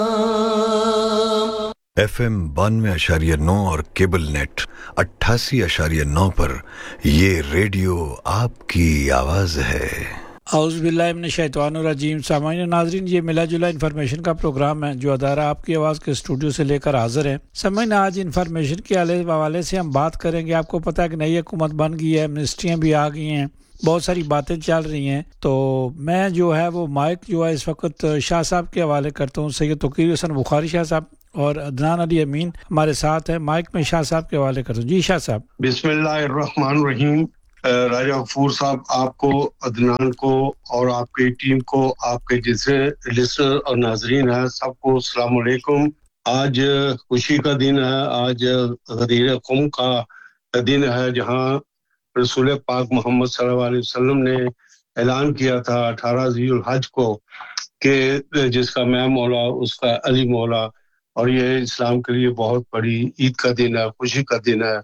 FM 92.9 और cable net 88.9 पर ये रेडियो आपकी आवाज़ है। औज़ु बिल्लाहि मिनश शैतानिर रजीम। सामान्य नाज़रीन, ये मिला जुला इन्फॉर्मेशन का प्रोग्राम है जो अदारा आपकी आवाज़ के स्टूडियो से लेकर हाजिर है। सामान्य आज इन्फॉर्मेशन के हवाले से हम बात करेंगे। आपको पता है कि नई हुकूमत बन गई है, मिनिस्ट्रियाँ भी आ गई हैं, बहुत सारी बातें चल रही हैं। तो मैं जो है वो माइक जो है इस वक्त शाह साहब के हवाले करता हूँ। सैयद तौक़ीर हसन बुखारी शाह साहब और अदनान अली अमीन हमारे साथ हैं। माइक में शाह साहब के हवाले करता हूँ। जी शाह साहब। बिस्मिल्लाहिर्रहमानिर्रहीम। राजा गफूर साहब, आपको, अदनान को और आपकी टीम को, आपके जैसे लिसनर और नाजरीन हैं, सबको अस्सलाम वालेकुम। आज खुशी का दिन है, आज गदीर क़ौम का दिन है, जहां रसूल पाक मोहम्मद सल्लल्लाहु अलैहि वसल्लम ने ऐलान किया था 18 ज़ील हज को कि जिसका मैं मौला उसका अली मौला, और ये इस्लाम के लिए बहुत बड़ी ईद का दिन है, खुशी का दिन है।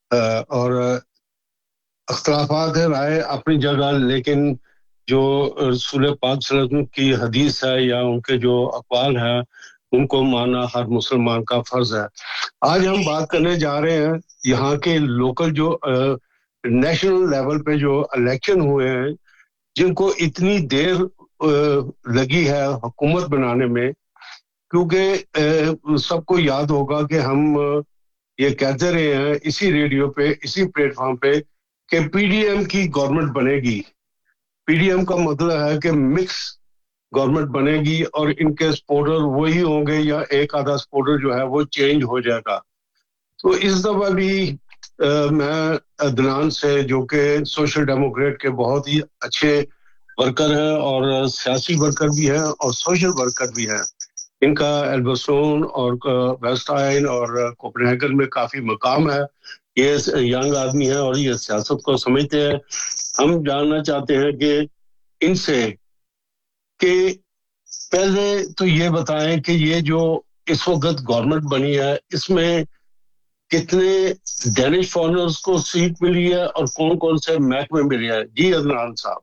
और अख्तलाफात है, राय अपनी जगह, लेकिन जो रसूल पाक सल्लल्लाहु अलैहि वसल्लम की हदीस है या उनके जो अक़वाल हैं उनको मानना हर मुसलमान का फर्ज है। आज हम बात करने जा रहे हैं यहाँ के लोकल जो नेशनल लेवल पे जो इलेक्शन हुए हैं, जिनको इतनी देर लगी है हुकूमत बनाने में, क्योंकि सबको याद होगा कि हम ये कहते रहे हैं इसी रेडियो पे, इसी प्लेटफॉर्म पे कि पीडीएम की गवर्नमेंट बनेगी। पीडीएम का मतलब है कि मिक्स गवर्नमेंट बनेगी और इनके सपोर्टर वही होंगे या एक आधा सपोर्टर जो है वो चेंज हो जाएगा। तो इस दफा भी मैं अदनान से, जो कि सोशल डेमोक्रेट के बहुत ही अच्छे वर्कर हैं और सियासी वर्कर भी हैं और सोशल वर्कर भी हैं, इनका एल्बर्टोन और वेस्ट आइन और कोपेनहेगन में काफी मकाम है। ये यंग आदमी है और ये सियासत को समझते हैं। हम जानना चाहते हैं कि इनसे कि पहले तो ये बताएं कि ये जो इस वक्त गवर्नमेंट बनी है, इसमें कितने डेनिश फॉरेनर्स को सीट मिली है और कौन कौन से महकमे मिले हैं। जी अदनान साहब।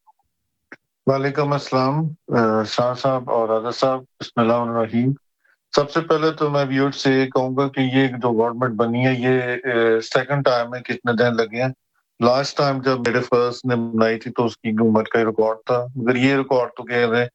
वालेकुम अस्सलाम शाह साहब और आज़ा साहब, बिस्मिल्लाहिर्रहमानिर्रहीम। सबसे पहले तो मैं व्यूअर्स से ये कहूंगा कि ये जो गवर्नमेंट बनी है ये सेकंड टाइम है, कितने दिन लगे हैं। लास्ट टाइम जब मेरे फर्स्ट ने बनाई थी तो उसकी हुकूमत का रिकॉर्ड था, मगर ये रिकॉर्ड तो कह रहे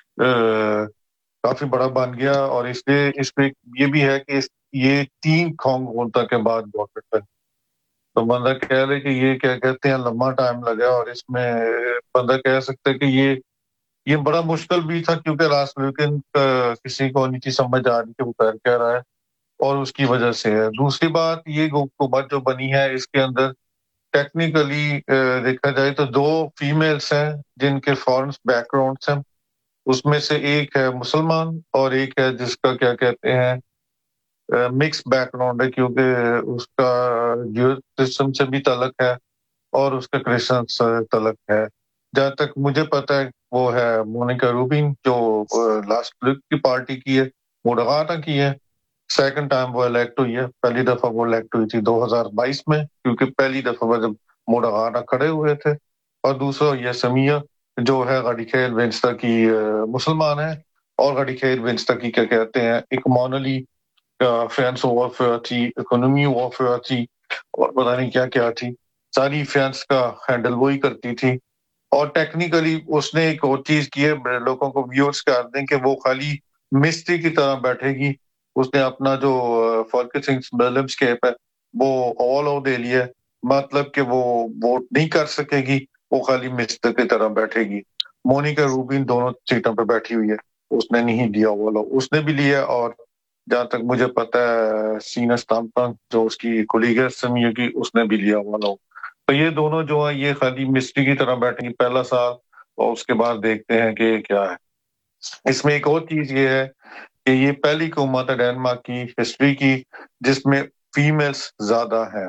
काफी बड़ा बन गया। और इसलिए इसमें ये भी है कि ये 3 खोंगोलता के बाद गवर्नमेंट बनी। तो बंदा कह रहे कि ये क्या कहते हैं लंबा टाइम लगा, और इसमें बंदा कह सकता है कि ये बड़ा मुश्किल भी था, क्योंकि लास्ट वीकेंड किसी को नहीं थी समझ आ रही कि वो कर क्या रहा है, और उसकी वजह से है। दूसरी बात, ये हुकूमत जो बनी है इसके अंदर टेक्निकली देखा जाए तो 2 फीमेल्स हैं जिनके फॉरेन बैकग्राउंड्स हैं। उसमें से एक है मुसलमान और एक है जिसका क्या कहते हैं मिक्स बैकग्राउंड है, क्योंकि उसका ज्यूइश सिस्टम से भी तलक है और उसका क्रिश्चियन से तलक है। जहाँ तक मुझे पता है वो है मोनिका रूबिन, जो लास्ट लीग की पार्टी की है, मोडगाना की है। सेकंड टाइम वो इलेक्ट हुई है, पहली दफा वो इलेक्ट हुई थी 2022 में, क्योंकि पहली दफा वो जब मोडगाना खड़े हुए थे। और दूसरा ये समिया जो है गडीखेल वेंस्टा की मुसलमान है, और गडीखेल वेंस्टा की क्या कहते हैं इकोनॉमिकली फैंस वॉरफेयर थी, इकोनॉमी वॉरफेयर थी, और पता नहीं क्या क्या थी। सारी फैंस का हैंडल वही करती थी। और टेक्निकली उसने एक और चीज की है, लोगों को व्यूअर्स कर दें कि वो खाली मिस्त्री की तरह बैठेगी। उसने अपना जो फोकसिंग स्केप है वो ऑल आउट दे लिया, मतलब कि वो वोट नहीं कर सकेगी, वो खाली मिस्त्री की तरह बैठेगी। मोनिका रूबिन दोनों सीटों पे बैठी हुई है, उसने नहीं दिया ऑल आउट, उसने भी लिया। और जहां तक मुझे पता है सीना स्टाम्पन जो उसकी कोलीग है समिया की, उसने भी लिया ऑल आउट। तो ये दोनों जो है ये खाली मिस्त्री की तरह बैठेंगे पहला साल, और उसके बाद देखते हैं कि क्या है। इसमें एक और चीज ये है कि ये पहली हुकूमत है डेनमार्क की हिस्ट्री की जिसमें फीमेल्स ज्यादा हैं।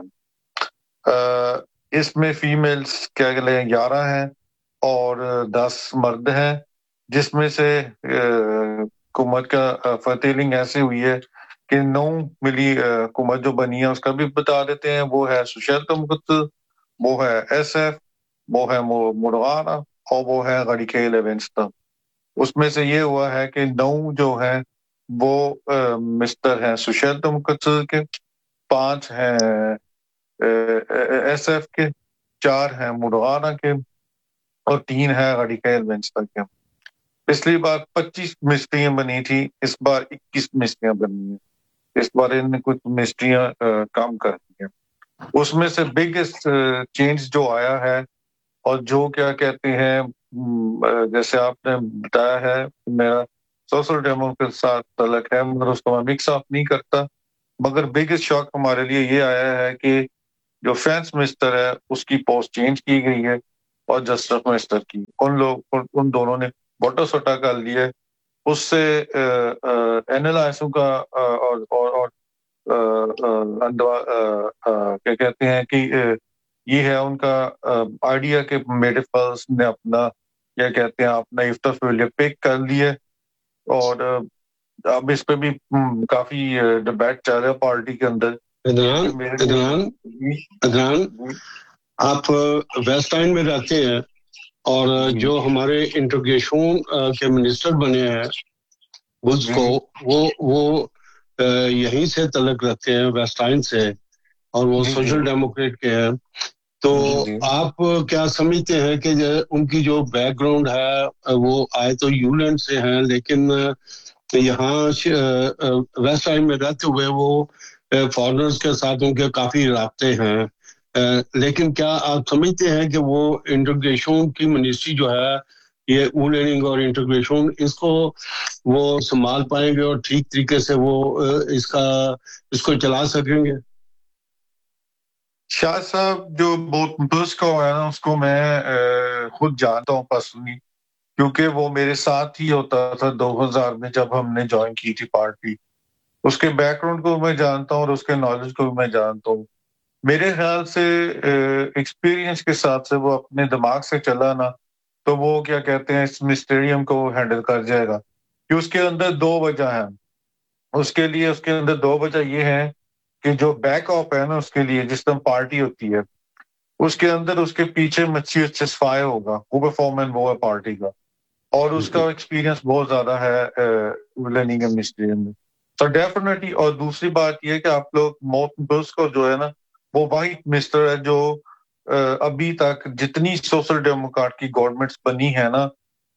इसमें फीमेल्स क्या कहते हैं 11 हैं और 10 मर्द हैं, जिसमें से हुकूमत का फतेलिंग ऐसे हुई है कि 9 मिली हुकूमत जो बनी है उसका भी बता देते हैं। वो है सोशल डेमोक्रेट, वो है एसएफ, वो है मोडगाना, और वो है गडीखेल वेंस्टा। उसमें से ये हुआ है कि 9 जो है وہ مسٹر ہیں سوشیلتا مقصد کے، 5 ہیں ایس ایف کے، 4 ہیں مڈغانہ کے، اور 3 ہیں غڑیقیل وینسٹا کے۔ پچھلی بار 25 مسٹریاں بنی تھی، اس بار 21 مسٹریاں بنی ہیں۔ اس بار ان نے کچھ مسٹریاں کم کر دی ہیں۔ اس میں سے بگیسٹ چینج جو آیا ہے اور جو کیا کہتے ہیں جیسے آپ نے بتایا ہے میرا سوشل ڈیمو کے ساتھ تعلق ہے، مگر اس کو میں مکس اپ نہیں کرتا، مگر بگیسٹ شاک ہمارے لیے یہ آیا ہے کہ جو فینس منسٹر ہے اس کی پوسٹ چینج کی گئی ہے اور جسٹس منسٹر کی، ان دونوں نے بوٹا سوٹا کر لیا ہے۔ اس سے این ایل آئی کا اور کیا کہتے ہیں کہ یہ ہے ان کا آئیڈیا کہ میڈیفلس نے اپنا کیا کہتے ہیں اپنا افتافیلیہ پک کر لیا، اور اب اس پہ بھی کافی ڈبیٹ چل رہا ہے پارٹی کے اندر۔ ادنان آپ ویسٹ اینڈ میں رہتے ہیں اور جو ہمارے انٹروگیشن کے منسٹر بنے ہیں اس کو وہ یہیں سے تعلق رکھتے ہیں ویسٹ اینڈ سے، اور وہ سوشل ڈیموکریٹ کے ہیں، تو آپ کیا سمجھتے ہیں کہ ان کی جو بیک گراؤنڈ ہے وہ آئے تو یو لینڈ سے ہیں، لیکن یہاں ویسٹ اینڈ میں رہتے ہوئے وہ فارنرز کے ساتھ ان کے کافی رابطے ہیں، لیکن کیا آپ سمجھتے ہیں کہ وہ انٹیگریشن کی منسٹری جو ہے یہ لرننگ اور انٹیگریشن اس کو وہ سنبھال پائیں گے اور ٹھیک طریقے سے وہ اس کو چلا سکیں گے؟ شاہ صاحب جو بہت بس کا ہوا ہے نا، اس کو میں خود جانتا ہوں پرسنلی، کیونکہ وہ میرے ساتھ ہی ہوتا تھا 2000 میں جب ہم نے جوائن کی تھی پارٹی۔ اس کے بیک گراؤنڈ کو میں جانتا ہوں اور اس کے نالج کو بھی میں جانتا ہوں۔ میرے خیال سے ایکسپیرینس کے ساتھ سے وہ اپنے دماغ سے چلا نا تو وہ کیا کہتے ہیں اس مسٹیریم کو ہینڈل کر جائے گا، کہ اس کے اندر 2 وجہ ہیں۔ اس کے اندر 2 وجہ یہ ہیں کہ جو بیک اپ ہے نا اس کے لیے جس طرح پارٹی ہوتی ہے اس کے اندر اس کے پیچھے مچھی صفائی ہوگا، وہ پرفارمنس وہ ہے پارٹی کا، اور اس کا ایکسپیرینس بہت زیادہ ہے لرننگ ایڈمنسٹریشن میں، تو ڈیفینیٹلی۔ اور دوسری بات یہ ہے کہ آپ لوگ موت کو جو ہے نا وہ واحد مسٹر ہے جو ابھی تک جتنی سوشل ڈیموکریٹ کی گورنمنٹس بنی ہے نا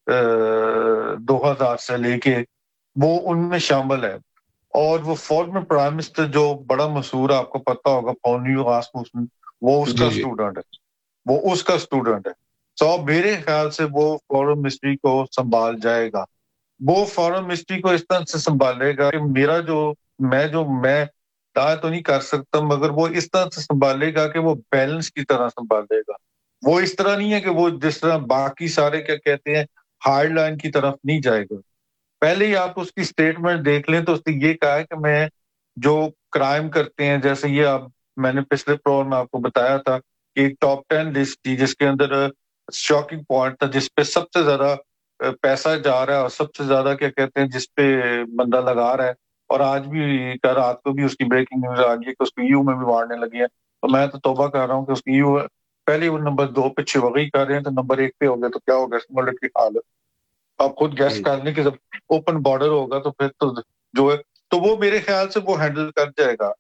2000 سے لے کے وہ ان میں شامل ہے، اور وہ فارمر پرائم منسٹر جو بڑا مشہور ہے آپ کو پتا ہوگا پونیو آسموسن، وہ اس کا اسٹوڈنٹ ہے، تو میرے خیال سے وہ فارن منسٹری کو سنبھال جائے گا۔ وہ فارن منسٹری کو اس طرح سے سنبھالے گا کہ میں دعویٰ تو نہیں کر سکتا، مگر وہ اس طرح سے سنبھالے گا کہ وہ بیلنس کی طرح سنبھالے گا۔ وہ اس طرح نہیں ہے کہ وہ جس طرح باقی سارے کیا کہتے ہیں ہارڈ لائن کی طرف نہیں جائے گا۔ پہلے ہی آپ اس کی سٹیٹمنٹ دیکھ لیں تو اس نے یہ کہا ہے کہ میں جو کرائم کرتے ہیں، جیسے یہ میں نے پچھلے پروگرام میں آپ کو بتایا تھا کہ ایک ٹاپ 10 لسٹ تھی جس کے اندر شاکنگ پوائنٹ تھا جس پہ سب سے زیادہ پیسہ جا رہا ہے اور سب سے زیادہ کیا کہتے ہیں جس پہ بندہ لگا رہا ہے، اور آج بھی رات کو بھی اس کی بریکنگ نیوز آ گئی ہے کہ اس کو یو میں بھی مارنے لگے ہیں، تو میں تو توبہ کر رہا ہوں کہ اس کی یو پہلے وہ نمبر 2 پہ چھوگی کر رہے ہیں تو نمبر 1 پہ ہو گیا تو کیا ہوگا اس ملک کی حالت، آپ خود گیس کر لیں کہ جب اوپن بارڈر ہوگا تو پھر تو جو ہے تو وہ میرے خیال سے وہ ہینڈل کر جائے گا۔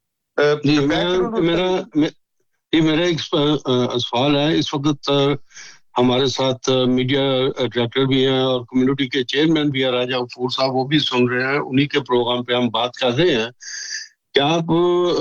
میرا ایک سوال ہے، اس وقت ہمارے ساتھ میڈیا ڈائریکٹر بھی ہیں اور کمیونٹی کے چیئرمین بھی ہیں راجہ غفور صاحب، وہ بھی سن رہے ہیں، انہی کے پروگرام پہ ہم بات کر رہے ہیں کہ آپ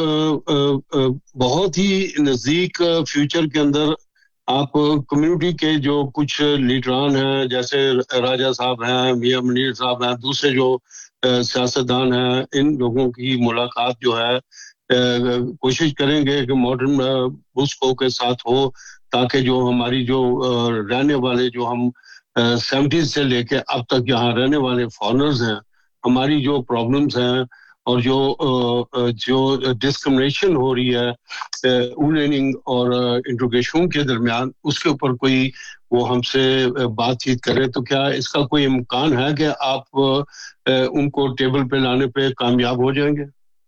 بہت ہی نزدیک فیوچر کے اندر آپ کمیونٹی کے جو کچھ لیڈران ہیں جیسے راجہ صاحب ہیں، میاں منیر صاحب ہیں، دوسرے جو سیاستدان ہیں، ان لوگوں کی ملاقات جو ہے کوشش کریں گے کہ ماڈرن بوسکو کے ساتھ ہو، تاکہ جو ہماری جو رہنے والے جو ہم 70s سے لے کے اب تک یہاں رہنے والے فارنرز ہیں، ہماری جو پرابلمز ہیں اور جو ڈسکرمنیشن ہو رہی ہے لرننگ اور انٹروگیشن کے درمیان، اس کے اوپر کوئی وہ ہم سے بات چیت کرے، تو کیا اس کا کوئی امکان ہے کہ آپ ان کو ٹیبل پہ لانے پہ کامیاب ہو جائیں گے؟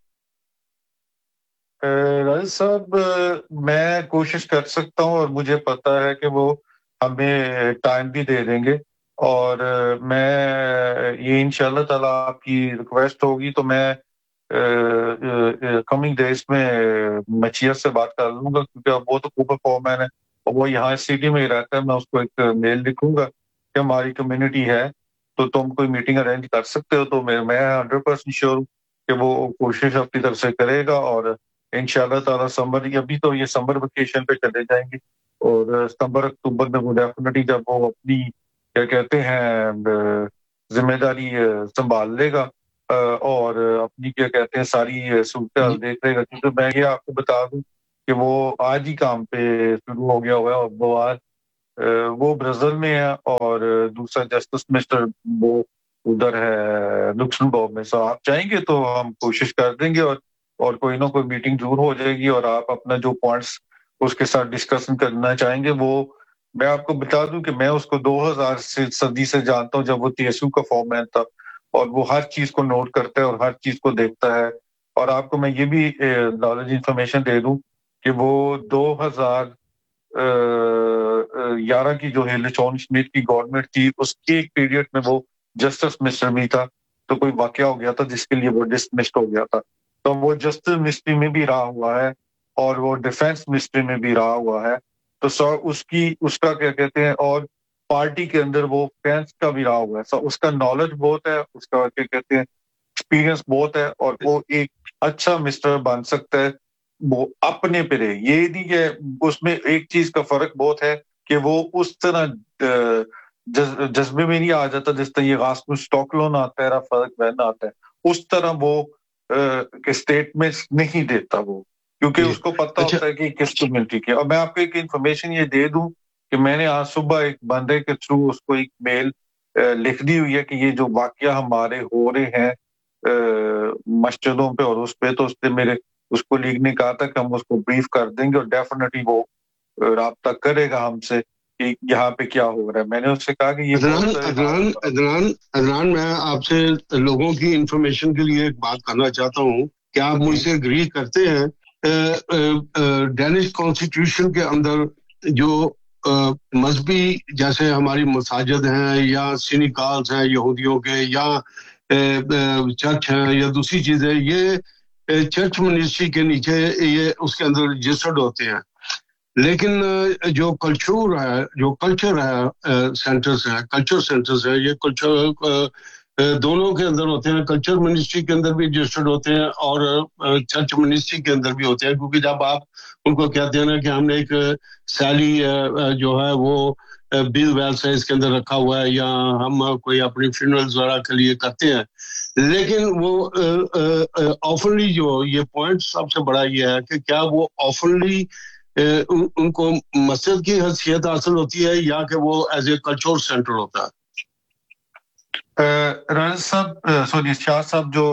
راجہ صاحب میں کوشش کر سکتا ہوں اور مجھے پتا ہے کہ وہ ہمیں ٹائم بھی دے دیں گے، اور میں یہ انشاءاللہ تعالی آپ کی ریکویسٹ ہوگی تو میں کمنگ ڈیز میں مچیت سے بات کر لوں گا، کیونکہ اب وہ تو کوپر فارم ہے اور وہ یہاں سٹی میں ہی رہتا ہے. میں اس کو ایک میل لکھوں گا کہ ہماری کمیونٹی ہے تو تم کوئی میٹنگ ارینج کر سکتے ہو. تو میں 100% شیور ہوں کہ وہ کوشش اپنی طرف سے کرے گا. اور انشاءاللہ تعالی سمر، ابھی تو یہ سمر ویکیشن پہ چلے جائیں گے اور ستمبر اکتوبر میں وہ ڈیفینیٹلی جب وہ اپنی کیا کہتے ہیں ذمہ داری سنبھال لے گا اور اپنی کیا کہتے ہیں ساری صورتحال دیکھ لے گا. کیونکہ میں یہ آپ کو بتا دوں کہ وہ آج ہی کام پہ شروع ہو گیا ہوا ہے اور وہ آج وہ برازیل میں ہے اور دوسرا جسٹس مسٹر وہ ادھر ہے لکسمبرگ میں. سو آپ چاہیں گے تو ہم کوشش کر دیں گے اور کوئی نہ کوئی میٹنگ ضرور ہو جائے گی اور آپ اپنا جو پوائنٹس اس کے ساتھ ڈسکشن کرنا چاہیں گے وہ میں آپ کو بتا دوں کہ میں اس کو 2000 صدی سے جانتا ہوں جب وہ TSU کا فارمین تھا اور وہ ہر چیز کو نوٹ کرتا ہے اور ہر چیز کو دیکھتا ہے. اور آپ کو میں یہ بھی نالج انفارمیشن دے دوں کہ وہ 2011 کی جو ہیلی جان اسمتھ کی گورنمنٹ تھی اس کے ایک پیریڈ میں وہ جسٹس مسٹر بھی تھا. تو کوئی واقعہ ہو گیا تھا جس کے لیے وہ ڈسمسڈ ہو گیا تھا. تو وہ جسٹس مسٹری میں بھی رہا ہوا ہے اور وہ ڈیفینس مسٹری میں بھی رہا ہوا ہے. تو اس کا کیا کہتے ہیں اور پارٹی کے اندر وہ فینس کا بھی رہا ہوا ہے. اس کا نالج بہت ہے، اس کا کیا کہتے ہیں ایکسپیرینس بہت ہے اور وہ ایک اچھا مسٹر بن سکتا ہے. وہ اپنے پہ رہے، یہ نہیں کہ اس میں ایک چیز کا فرق بہت ہے کہ وہ اس طرح جذبے میں نہیں آ جاتا جس طرح یہ راسمس اسٹاکلون آتا ہے، فرق بہن آتا ہے، اس طرح وہ اسٹیٹمنٹس نہیں دیتا وہ، کیونکہ اس کو پتہ ہوتا ہے کہ کس کمیونٹی کی. اور میں آپ کو ایک انفارمیشن یہ دے دوں کہ میں نے آج صبح ایک بندے کے تھرو اس کو ایک میل لکھ دی ہوئی ہے کہ یہ جو واقعہ ہمارے ہو رہے ہیں مسجدوں پہ اور اس پہ، تو اس نے میرے اس کو لکھنے کہا تھا کہ ہم اس کو بریف کر دیں گے اور ڈیفینیٹلی وہ رابطہ کرے گا ہم سے کہ یہاں پہ کیا ہو رہا ہے. میں نے اس سے کہا کہ یہ عدنان میں آپ سے لوگوں کی انفارمیشن کے لیے ایک بات کرنا چاہتا ہوں کہ آپ مجھ سے اگری کرتے ہیں ڈینش کانسٹیٹیوشن کے اندر جو مذہبی جیسے ہماری مساجد ہیں یا سینیکالز ہیں یہودیوں کے یا چرچ ہیں یا دوسری چیزیں، یہ چرچ منسٹری کے نیچے یہ اس کے اندر رجسٹرڈ ہوتے ہیں. لیکن جو کلچر ہے سینٹرز ہیں یہ کلچر دونوں کے اندر ہوتے ہیں. کلچر منسٹری کے اندر بھی رجسٹرڈ ہوتے ہیں اور چرچ منسٹری کے اندر بھی ہوتے ہیں. کیونکہ جب آپ ان کو کہتے ہیں نا کہ ہم نے ایک سیلی جو ہے وہ بل ویلس ہے اس کے اندر رکھا ہوا ہے یا ہم کوئی اپنی فنرلز وغیرہ کے لیے کرتے ہیں، لیکن وہ آفنلی جو یہ پوائنٹ سب سے بڑا یہ ہے کہ کیا وہ آفنلی ان کو مسجد کی حیثیت حاصل ہوتی ہے یا کہ وہ ایز اے کلچرل سینٹر ہوتا ہے؟ شاہ صاحب جو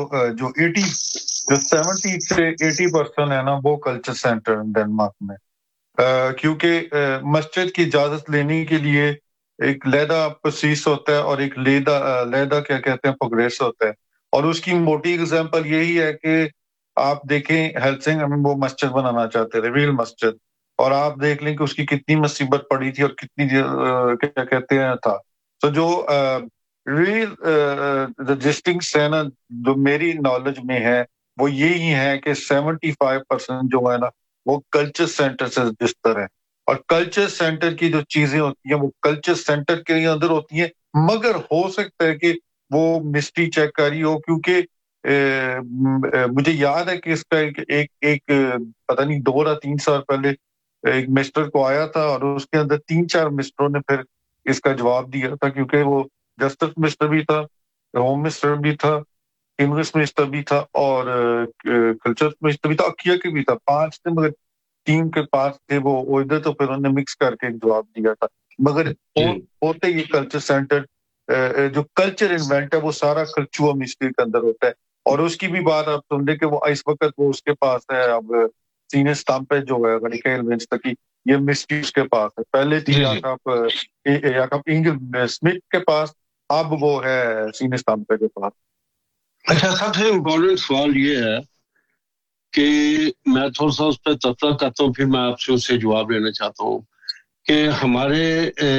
70 سے 80% ہے نا وہ کلچر سینٹر ڈنمارک میں، کیونکہ مسجد کی اجازت لینے کے لیے ایک لیدا پسیس ہوتا ہے اور ایک لیدا کیا کہتے ہیں پگریس ہوتا ہے. اور اس کی موٹی اگزامپل یہی ہے کہ آپ دیکھیں ہیلسنگ میں وہ مسجد بنانا چاہتے تھے، ریل مسجد، اور آپ دیکھ لیں کہ اس کی کتنی مصیبت پڑی تھی اور کتنی کیا کہتے ہیں تھا. تو جو ریل رجسٹنگس ہے نا جو میری نالج میں ہے وہ یہی ہے کہ 75% جو ہے نا وہ کلچر سینٹر سے رجسٹر ہے. اور کلچر سینٹر کی جو چیزیں ہوتی ہیں وہ کلچر سینٹر کے اندر ہوتی ہیں، مگر ہو سکتا ہے کہ وہ مسٹری چیک کری ہو. کیونکہ مجھے یاد ہے کہ اس کا ایک پتہ نہیں 2 یا 3 سال پہلے ایک مسٹر کو آیا تھا اور اس کے اندر 3-4 مسٹروں نے پھر اس کا جواب دیا تھا، کیونکہ وہ جسٹس مسٹر بھی تھا، ہوم مسٹر بھی تھا، انگلش مسٹر بھی تھا اور کلچر مسٹر بھی تھا، اکیا کے بھی تھا. 5 تھے مگر ٹیم کے پاس تھے وہ ادھر، تو پھر انہوں نے مکس کر کے ایک جواب دیا تھا. مگر ہوتے یہ کلچر سینٹر جو کلچر ایونٹ ہے وہ سارا کلچر مسٹری کے اندر ہوتا ہے. اور اس کی بھی بات آپ سن لیں کہ وہ اس وقت وہ اس کے پاس ہے اب سینئر اسٹمپیج جو ہے غنیکا ونسٹر کی، یہ مسٹری اس کے پاس ہے. پہلے تھی یاکب انگل اسمتھ کے پاس، اب وہ ہے سینئر اسٹمپیج کے پاس. اچھا، سب سے امپورٹنٹ سوال یہ ہے کہ میں تھوڑا سا اس پہ تبصرہ کرتا ہوں، پھر میں آپ سے اس سے جواب لینا چاہتا ہوں کہ ہمارے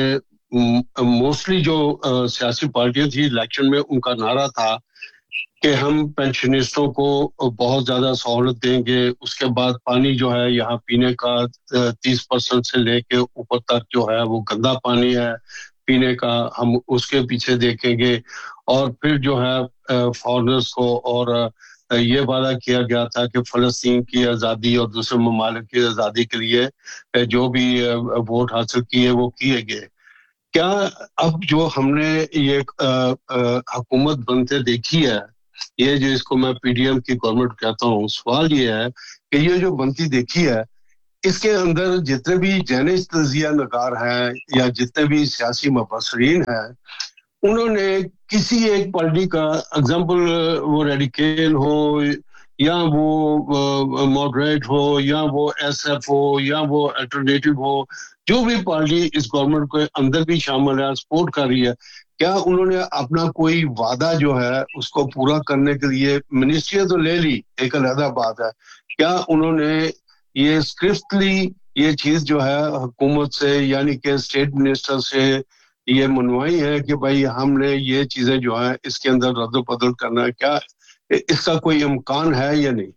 मोस्टली जो सियासी पार्टियां थी इलेक्शन में, उनका नारा था कि हम पेंशनिस्टों को बहुत ज्यादा सहूलत देंगे, उसके बाद पानी जो है यहाँ पीने का 30% से लेके ऊपर तक जो है वो गंदा पानी है पीने का, हम उसके पीछे देखेंगे। और फिर जो है फॉरेनर्स को, और ये वादा किया गया था कि फलस्तीन की आज़ादी और दूसरे ममालिक की आज़ादी के लिए जो भी वोट हासिल किए वो किए गए। क्या अब जो हमने ये हुकूमत बनते देखी है, ये जो इसको मैं पीडीएम की गवर्नमेंट कहता हूँ, सवाल ये है कि ये जो बनती देखी है, इसके अंदर जितने भी जैनिश तजिया नगार हैं या जितने भी सियासी मुबसरीन हैं, उन्होंने किसी एक पार्टी का एग्जाम्पल, वो रेडिकल हो या वो मॉडरेट हो या वो एसएफ हो या वो अल्टरनेटिव हो, जो भी पार्टी इस गवर्नमेंट के अंदर भी शामिल है, सपोर्ट कर रही है, क्या उन्होंने अपना कोई वादा जो है उसको पूरा करने के लिए, मिनिस्ट्री तो ले ली, एक अलग बात है, क्या उन्होंने ये स्क्रिप्टली ये चीज जो है हुकूमत से यानी कि स्टेट मिनिस्टर से ये मनवाई है कि भाई हमने ये चीजें जो है इसके अंदर रद्द बदल करना है, क्या इसका कोई इम्कान है या नहीं?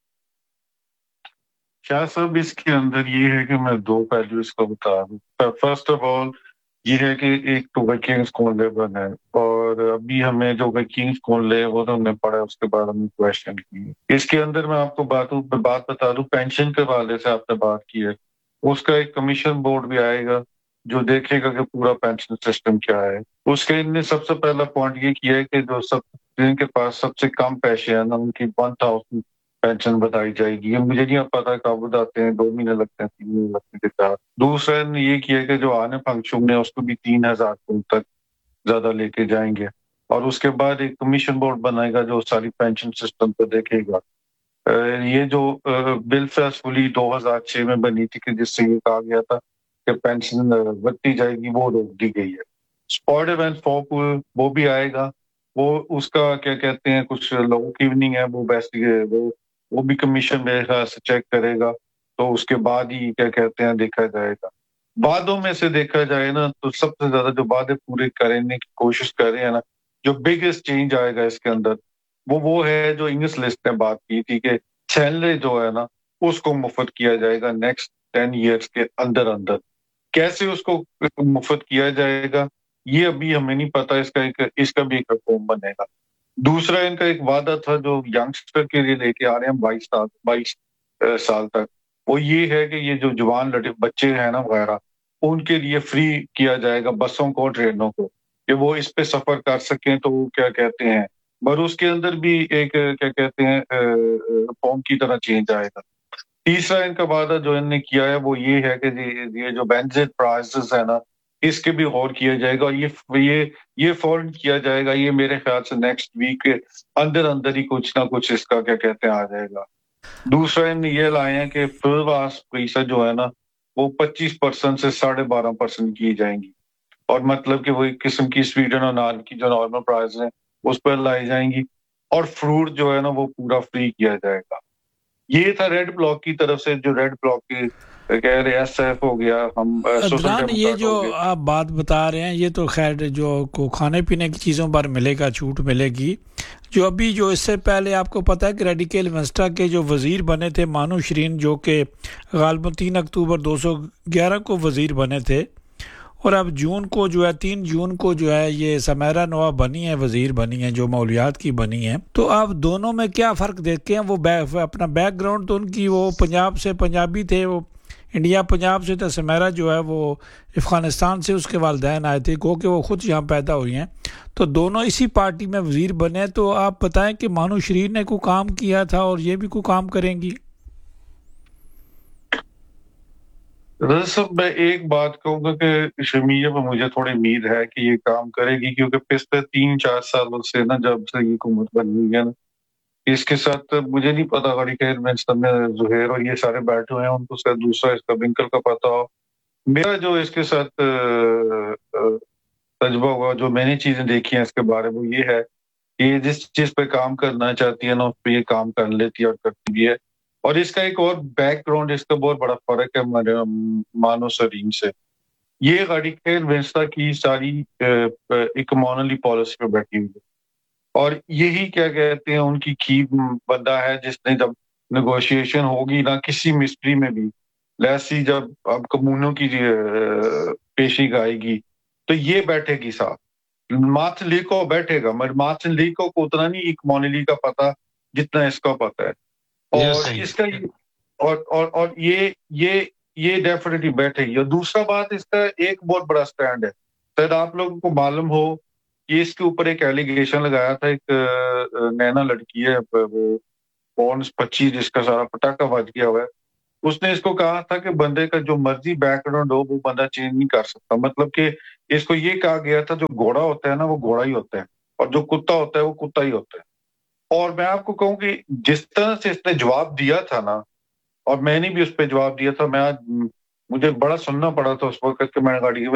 शाह साहब, इसके अंदर ये है कि मैं दो पहलू इसको बता दूं। फर्स्ट ऑफ ऑल ये है कि एक तो किंग्स कौन ले बना है, और अभी हमें जो किंग्स कौन ले वो तो हमने पढ़ा, उसके बाद हमने क्वेश्चन किए। इसके अंदर मैं आपको बात बता दूं, पेंशन के हवाले से आपने बात की है, उसका एक कमीशन बोर्ड भी आएगा जो देखेगा कि पूरा पेंशन सिस्टम क्या है। उसके इनने सबसे पहला पॉइंट ये किया है कि जो सब जिनके पास सबसे कम पैसे हैं ना, उनकी 1000 पेंशन बताई जाएगी। ये मुझे नहीं पता कब बताते हैं, 2 महीने लगते हैं, 3 महीने लगते हैं, 4। दूसरा ने ये किया कि जो आने फंक्शन है उसको भी 3000 तक ज्यादा लेके जाएंगे, और उसके बाद एक कमीशन बोर्ड बनाएगा जो सारी पेंशन सिस्टम को देखेगा। ये जो बिल फैसफुली 2006 में बनी थी कि जिससे ये कहा गया था कि पेंशन बढ़ती जाएगी, वो रोक दी गई है। स्पॉट इवेंट फॉर वो भी आएगा, वो उसका क्या कहते हैं, कुछ लोगों की इवनिंग है, वो बेसिक वो भी कमीशन मेरे ख्याल से चेक करेगा, तो उसके बाद ही क्या कहते हैं देखा जाएगा। वादों में से देखा जाए ना, तो सबसे ज्यादा जो वादे पूरे करने की कोशिश कर रहे हैं ना, जो बिगेस्ट चेंज आएगा इसके अंदर, वो है जो इंग्लिश लिस्ट ने बात की थी कि सैलरी जो है ना उसको मुफ्त किया जाएगा नेक्स्ट 10 ईयर्स के अंदर अंदर। कैसे उसको मुफ्त किया जाएगा ये अभी हमें नहीं पता, इसका भी एक रिफॉर्म बनेगा। दूसरा इनका एक वादा था जो यंगस्टर के लिए लेके आ रहे हैं 22 साल तक, वो ये है कि ये जो जवान बच्चे हैं ना वगैरह, उनके लिए फ्री किया जाएगा बसों को, ट्रेनों को, कि वो इस पे सफर कर सकें। तो क्या कहते हैं, पर उसके अंदर भी एक क्या कहते हैं रिफॉर्म की तरह चेंज आएगा। तीसरा इनका वादा जो इन्होंने किया है वो ये है कि ये जो बेंजेट प्राइसेस है ना, इसके भी गौर किया जाएगा, और ये फौरन किया जाएगा। ये मेरे ख्याल से नेक्स्ट वीक के अंदर अंदर ही कुछ ना कुछ इसका क्या कहते हैं आ जाएगा। दूसरा इन्होंने ये लाए हैं कि फिलवास पैसा जो है ना वो 25% से 12.5% की जाएंगी, और मतलब कि वो एक किस्म की स्वीडन और नान की जो नॉर्मल प्राइस है उस पर लाई जाएंगी, और फ्रूट जो है ना वो पूरा फ्री किया जाएगा। ये था रेड ब्लॉक की तरफ से, जो रेड ब्लॉक के कह रहे एसएफ हो गया, हम अदनान, ये जो आप बात बता रहे हैं ये तो खैर जो को खाने पीने की चीज़ों पर मिलेगा, छूट मिलेगी। जो अभी जो इससे पहले आपको पता है कि रेडिकल वेस्टा के जो वज़ीर बने थे मानू शरीन, जो कि गालिबन 3 अक्टूबर 2011 को वज़ीर बने थे, और अब जून को जो है 3 जून को जो है ये समैरा नवाब बनी है, वज़ीर बनी है जो मौलियात की बनी है। तो आप दोनों में क्या फ़र्क देखते हैं? वो अपना बैकग्राउंड तो उनकी वो पंजाब से पंजाबी थे, वो इंडिया पंजाब से, तो समैरा जो है वो अफ़गानिस्तान से उसके वालिदैन आए थे, को कि वो ख़ुद यहाँ पैदा हुई हैं, तो दोनों इसी पार्टी में वज़ीर बने। तो आप बताएं कि मानू शरीन ने कोई काम किया था और ये भी कोई काम करेंगी? दरअसल मैं एक बात कहूँगा कि शमीया पर मुझे थोड़ी उम्मीद है कि ये काम करेगी, क्योंकि पिछले 3-4 सालों से ना जब से ये हुकूमत बनी हुई है ना, इसके साथ मुझे नहीं पता में जुहैर और ये सारे बैठे हुए हैं, उनको शायद दूसरा इसका विंकल का पता हो। मेरा जो इसके साथ तजुर्बा हुआ, जो मैंने चीजें देखी हैं इसके बारे में, ये है कि जिस चीज पे काम करना चाहती है ना उस पर ये काम कर लेती है और करती भी है। और इसका एक और बैकग्राउंड, इसका बहुत बड़ा फर्क है मानो शरीन से। یہ غاڑی خیر وینسٹا کی ساری ایک مونلی پالیسی پہ بیٹھی ہوئی ہے، اور یہی کیا کہتے ہیں ان کی کی بندہ ہے جس نے جب نیگوشیشن ہوگی نا کسی مسٹری میں بھی، لیسی جب اب کمونوں کی پیشی آئے گی تو یہ بیٹھے گی ساتھ، مارٹن لیکو بیٹھے گا، مگر مارٹن لیکو کو اتنا نہیں ایک مونلی کا پتا جتنا اس کا پتا ہے، اور اس کا اور یہ ڈیفینیٹلی بیٹھے گی۔ اور دوسرا بات اس کا ایک بہت بڑا سٹینڈ ہے، شاید آپ لوگوں کو معلوم ہو کہ اس کے اوپر ایک ایلیگیشن لگایا تھا، ایک نینا لڑکی ہے 25 جس کا سارا پٹاخہ بج گیا ہوا ہے، اس نے اس کو کہا تھا کہ بندے کا جو مرضی بیک گراؤنڈ ہو وہ بندہ چینج نہیں کر سکتا، مطلب کہ اس کو یہ کہا گیا تھا جو گھوڑا ہوتا ہے نا وہ گھوڑا ہی ہوتا ہے، اور جو کتا ہوتا ہے وہ کتا ہی ہوتا ہے۔ اور میں آپ کو کہوں کہ جس طرح سے اس نے جواب دیا تھا نا، اور میں نے بھی اس پہ جواب دیا تھا، مجھے بڑا سننا پڑا تھا اس وقت کہ میں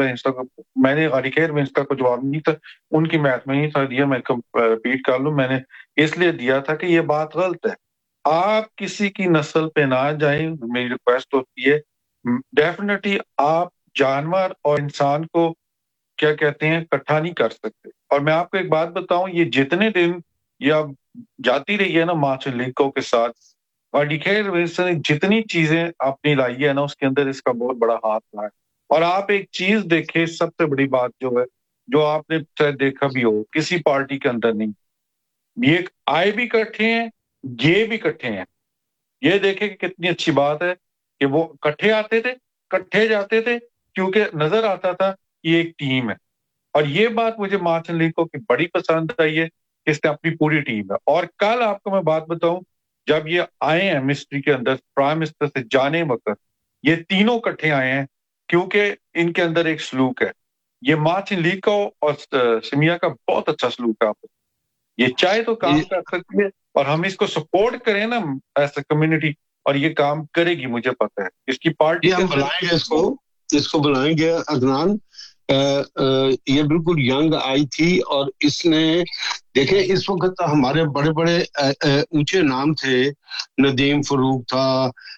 نے غاڑی خیر وینسٹا کو جواب نہیں تھا ان کی میتھ میں نہیں تھا دیا، میں ریپیٹ کر لوں، میں نے اس لیے دیا تھا کہ یہ بات غلط ہے، آپ کسی کی نسل پہ نہ جائیں، میری ریکویسٹ ہوتی ہے، ڈیفینیٹلی آپ جانور اور انسان کو کیا کہتے ہیں اکٹھا نہیں کر سکتے۔ اور میں آپ کو ایک بات بتاؤں، یہ جتنے دن یہ اب جاتی رہی ہے نا مارٹن لیکو کے ساتھ، غاڑی خیر وینسٹا نے جتنی چیزیں اپنی لائی ہے نا اس کے اندر اس کا بہت بڑا ہاتھ رہا ہے۔ اور آپ ایک چیز دیکھیں، سب سے بڑی بات جو ہے جو آپ نے شاید دیکھا بھی ہو، کسی پارٹی کے اندر نہیں، یہ آئے بھی اکٹھے ہیں، یہ بھی اکٹھے ہیں، یہ دیکھیں کہ کتنی اچھی بات ہے کہ وہ اکٹھے آتے تھے، اکٹھے جاتے تھے، کیونکہ نظر آتا تھا کہ یہ ایک ٹیم ہے۔ اور یہ بات مجھے مارٹن لیکو کی بڑی پسند آئی ہے، اس نے اپنی پوری ٹیم ہے۔ اور کل آپ کو میں بات بتاؤں، جب یہ آئے ہیں مسٹری کے اندر پرائم منسٹر سے جانے وقت، یہ تینوں اکٹھے آئے ہیں کیونکہ ان کے اندر ایک سلوک ہے، یہ مارٹن لیکو اور سمیا کا بہت اچھا سلوک ہے، یہ چاہے تو کام کر سکتی ہے، اور ہم اس کو سپورٹ کریں نا ایز اے کمیونٹی، اور یہ کام کرے گی، مجھے پتہ ہے اس کی پارٹی ہم بلائیں گے، اس کو بلائیں گے عدنان۔ یہ بالکل ینگ آئی تھی، اور اس نے دیکھیں اس وقت ہمارے بڑے بڑے اونچے نام تھے، ندیم فاروق تھا،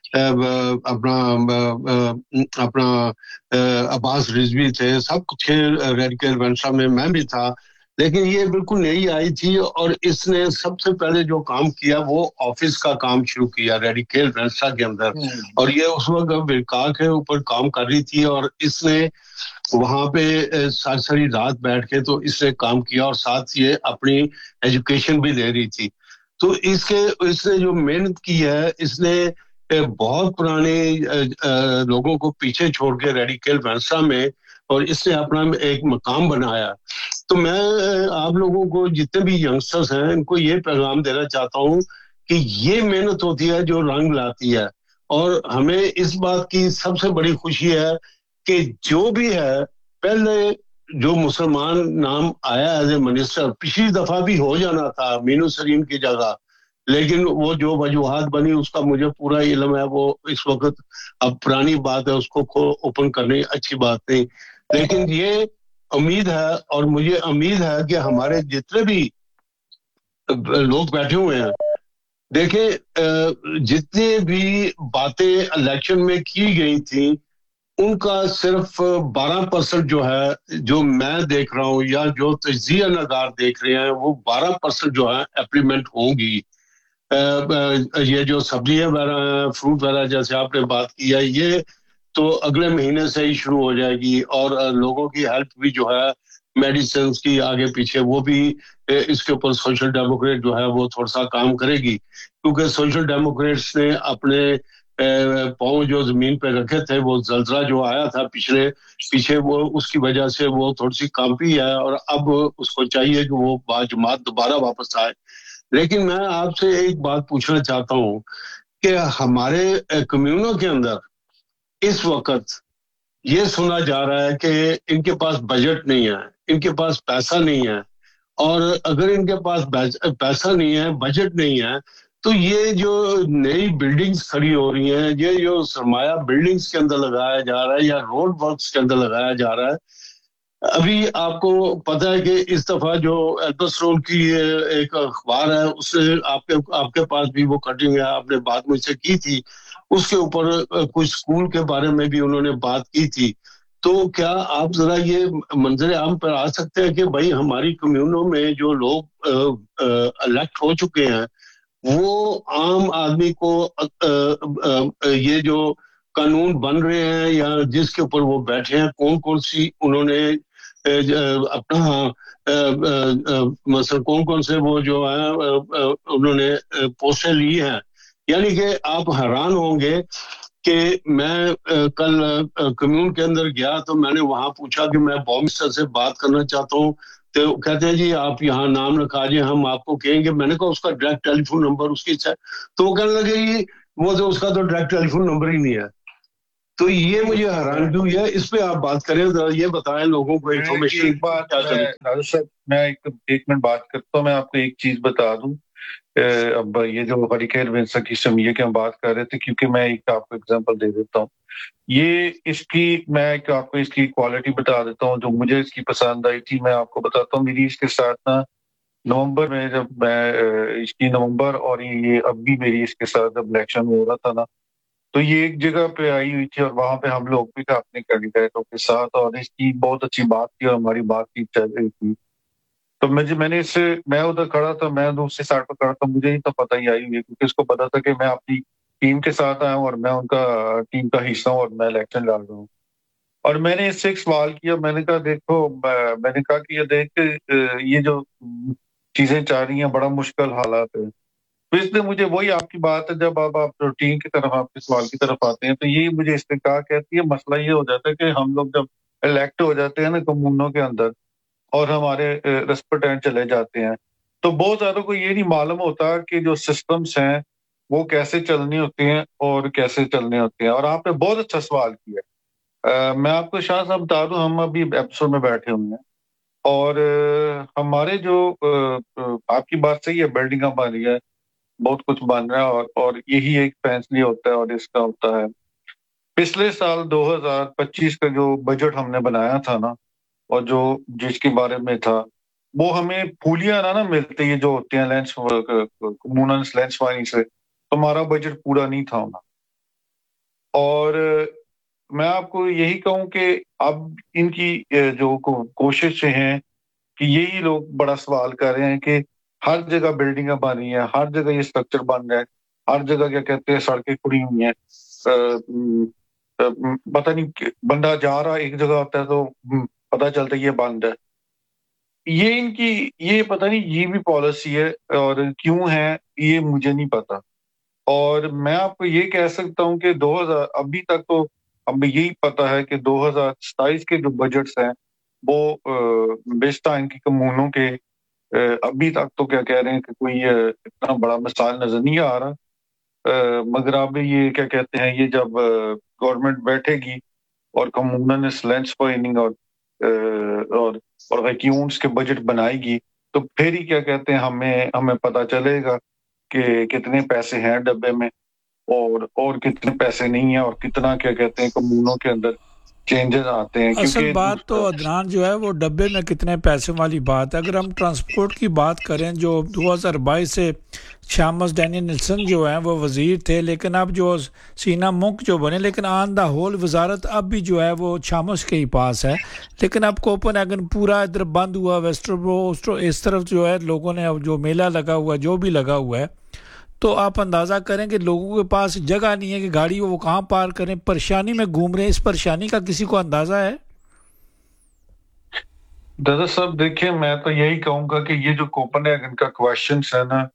اپنا عباس رضوی تھے، سب کچھ ریڈیکل وینسٹا میں بھی تھا، لیکن یہ بالکل نئی آئی تھی، اور اس نے سب سے پہلے جو کام کیا وہ آفس کا کام شروع کیا ریڈیکل وینسٹا کے اندر، اور یہ اس وقت ولکا کے اوپر کام کر رہی تھی، اور اس نے وہاں پہ ساری رات بیٹھ کے تو اس نے کام کیا، اور ساتھ یہ اپنی ایجوکیشن بھی دے رہی تھی۔ تو اس نے جو محنت کی ہے، اس نے بہت پرانے لوگوں کو پیچھے چھوڑ کے ریڈیکل وینسٹا میں، اور اس نے اپنا ایک مقام بنایا۔ تو میں آپ لوگوں کو جتنے بھی ینگسٹرز ہیں ان کو یہ پیغام دینا چاہتا ہوں کہ یہ محنت ہوتی ہے جو رنگ لاتی ہے، اور ہمیں اس بات کی سب سے بڑی خوشی ہے کہ جو بھی ہے، پہلے جو مسلمان نام آیا ایز اے منسٹر، پچھلی دفعہ بھی ہو جانا تھا مینو سلیم کی جگہ، لیکن وہ جو وجوہات بنی اس کا مجھے پورا علم ہے، وہ اس وقت اب پرانی بات ہے، اس کو اوپن کرنے اچھی بات نہیں، لیکن یہ امید ہے، اور مجھے امید ہے کہ ہمارے جتنے بھی لوگ بیٹھے ہوئے ہیں، دیکھیں جتنے بھی باتیں الیکشن میں کی گئی تھیں ان کا صرف 12% جو ہے، جو میں دیکھ رہا ہوں یا جو تجزیہ نگار دیکھ رہے ہیں، وہ 12% جو ہے اپلیمنٹ ہوں گی۔ یہ جو سبزیاں وغیرہ ہیں، فروٹ وغیرہ جیسے آپ نے بات کی ہے، یہ تو اگلے مہینے سے ہی شروع ہو جائے گی، اور لوگوں کی ہیلپ بھی جو ہے میڈیسنز کی آگے پیچھے، وہ بھی اس کے اوپر سوشل ڈیموکریٹ جو ہے وہ تھوڑا سا کام کرے گی، کیونکہ سوشل ڈیموکریٹس نے اپنے پاؤں جو زمین پہ رکھے تھے، وہ زلزلہ جو آیا تھا پیچھے وہ اس کی وجہ سے وہ تھوڑی سی کانپی ہے، اور اب اس کو چاہیے کہ وہ باجماعت دوبارہ واپس آئے۔ لیکن میں آپ سے ایک بات پوچھنا چاہتا ہوں کہ ہمارے کمیونوں کے اندر اس وقت یہ سنا جا رہا ہے کہ ان کے پاس بجٹ نہیں ہے، ان کے پاس پیسہ نہیں ہے، اور اگر ان کے پاس پیسہ نہیں ہے، بجٹ نہیں ہے، تو یہ جو نئی بلڈنگز کھڑی ہو رہی ہیں، یہ جو سرمایہ بلڈنگز کے اندر لگایا جا رہا ہے یا روڈ ورکس کے اندر لگایا جا رہا ہے، ابھی آپ کو پتا ہے کہ اس دفعہ جو ایلبسٹون کی ایک اخبار ہے، اس سے آپ کے پاس بھی وہ کٹنگ ہے، آپ نے بات مجھ سے کی تھی، اس کے اوپر کچھ اسکول کے بارے میں بھی انہوں نے بات کی تھی، تو کیا آپ ذرا یہ منظر عام پر آ سکتے ہیں کہ بھائی ہماری کمیونوں میں جو لوگ الیکٹ ہو چکے ہیں وہ عام آدمی کو یہ جو قانون بن رہے ہیں یا جس کے اوپر وہ بیٹھے ہیں کون کون سی انہوں نے اپنا مثلا کون سے وہ جو ہیں انہوں نے پوسٹیں لی ہیں. یعنی کہ آپ حیران ہوں گے کہ میں کل کمیون کے اندر گیا تو میں نے وہاں پوچھا کہ میں ہوم منسٹر سے بات کرنا چاہتا ہوں تو کہتے ہیں جی آپ یہاں نام لکھا جائیں ہم آپ کو کہیں گے. میں نے کہا اس کا ڈائریکٹ ٹیلی فون نمبر اس کی تو وہ کہنے لگے جی وہ تو اس کا تو ڈائریکٹ ٹیلی فون نمبر ہی نہیں ہے. تو یہ مجھے حیرانگی ہوئی ہے. اس پہ آپ بات کریں ذرا یہ بتائیں لوگوں کو انفارمیشن. میں ایک منٹ بات کرتا ہوں. میں آپ کو ایک چیز بتا دوں. اب یہ جو ہریکین ونسن کی سمیہ کی ہم بات کر رہے تھے کیونکہ میں ایک آپ کو اگزامپل دے دیتا ہوں. یہ اس کی میں آپ کو اس کی کوالٹی بتا دیتا ہوں جو مجھے اس کی پسند آئی تھی. میں آپ کو بتاتا ہوں میری اس کے ساتھ نا نومبر میں جب میں اس کی نومبر اور یہ اب بھی میری اس کے ساتھ جب الیکشن ہو رہا تھا نا تو یہ ایک جگہ پہ آئی ہوئی تھی اور وہاں پہ ہم لوگ بھی تھے اپنے کینڈیڈیٹوں کے ساتھ اور اس کی بہت اچھی بات کی اور ہماری بات چیت چل رہی تھی. تو میں نے اس سے میں ادھر کھڑا تھا میں دوسری سائڈ پہ کھڑا تھا. مجھے ہی تو پتہ ہی آئی ہوئی کیونکہ اس کو پتا تھا کہ میں اپنی ٹیم کے ساتھ آیا ہوں اور میں ان کا ٹیم کا حصہ ہوں اور میں الیکشن لڑ رہا ہوں. اور میں نے اس سے ایک سوال کیا. میں نے کہا دیکھو میں نے کہا کہ یہ دیکھ یہ جو چیزیں چاہ رہی ہیں بڑا مشکل حالات ہے. تو اس نے مجھے وہی آپ کی بات ہے جب آپ روٹین کی طرف آپ کے سوال کی طرف آتے ہیں تو یہی مجھے اس نے کہا کہتی ہے مسئلہ یہ ہو جاتا ہے کہ ہم لوگ جب الیکٹ ہو جاتے ہیں نا کمیونوں کے اندر اور ہمارے ریسپیکٹنٹ چلے جاتے ہیں تو بہت زیادہ کو یہ نہیں معلوم ہوتا کہ جو سسٹمز ہیں وہ کیسے چلنے ہوتے ہیں اور کیسے چلنے ہوتے ہیں. اور آپ نے بہت اچھا سوال کیا. میں آپ کو شاہ صاحب بتا دوں ہم ابھی ایپیسوڈ میں بیٹھے ہوئے ہیں اور ہمارے جو آپ کی بات صحیح ہے بلڈنگاں بن رہی ہے بہت کچھ بن رہا ہے اور یہی ایک فیصلہ ہوتا ہے اور اس کا ہوتا ہے. پچھلے سال 2025 کا جو بجٹ ہم نے بنایا تھا نا اور جو جس کے بارے میں تھا وہ ہمیں پھولیاں نہ ملتے یہ جو ہوتے ہیں لینس وائنگ سے تمہارا بجٹ پورا نہیں تھا ہونا. اور میں آپ کو یہی کہوں کہ اب ان کی جو کوششیں ہیں کہ یہی لوگ بڑا سوال کر رہے ہیں کہ ہر جگہ بلڈنگیں بن رہی ہیں ہر جگہ یہ اسٹرکچر بن رہا ہے ہر جگہ کیا کہتے ہیں سڑکیں کھڑی ہوئی ہیں. پتہ نہیں بندہ جا رہا ایک جگہ ہوتا ہے تو پتہ چلتا ہے یہ بند ہے. یہ ان کی یہ پتہ نہیں یہ بھی پالیسی ہے اور کیوں ہے یہ مجھے نہیں پتا. اور میں آپ کو یہ کہہ سکتا ہوں کہ 2000 ابھی تک تو ہمیں یہی پتا ہے کہ 2027 کے جو بجٹس ہیں وہ بیشتر ان کی کمیونوں کے ابھی تک تو کیا کہہ رہے ہیں کہ کوئی اتنا بڑا مثال نظر نہیں آ رہا. مگر اب یہ کیا کہتے ہیں یہ جب گورنمنٹ بیٹھے گی اور کمیونل لینڈ فائننگ اور ویکیومس کے بجٹ بنائے گی تو پھر ہی کیا کہتے ہیں ہمیں پتہ چلے گا کہ کتنے پیسے ہیں ڈبے میں اور کتنے پیسے نہیں ہیں اور کتنا کیا کہتے ہیں کمیونوں کے اندر چینجز آتے ہیں. اصل بات تو عدنان جو ہے وہ ڈبے میں کتنے پیسے والی بات ہے. اگر ہم ٹرانسپورٹ کی بات کریں جو 2022 سے شامس ڈینی نلسن جو ہیں وہ وزیر تھے لیکن اب جو سینا منک جو بنے لیکن آن دا ہول وزارت اب بھی جو ہے وہ شامس کے ہی پاس ہے. لیکن اب کوپن ایگن پورا ادھر بند ہوا ویسٹرو اس طرف جو ہے لوگوں نے اب جو میلہ لگا ہوا ہے جو بھی لگا ہوا ہے تو آپ اندازہ کریں کہ لوگوں کے پاس جگہ نہیں ہے کہ گاڑی وہ کہاں پارک کریں پریشانی میں گھوم رہے ہیں. اس پریشانی کا کسی کو اندازہ ہے؟ دادا صاحب دیکھیں میں تو یہی کہوں گا کہ یہ جو کوپن ایگن کا کویشچنس ہے نا